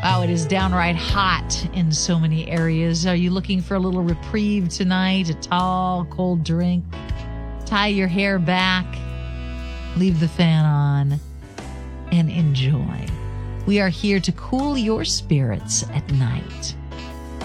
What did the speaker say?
Wow, it is downright hot in so many areas. Are you looking for a little reprieve tonight? A tall, cold drink? Tie your hair back, leave the fan on, and enjoy. We are here to cool your spirits at night.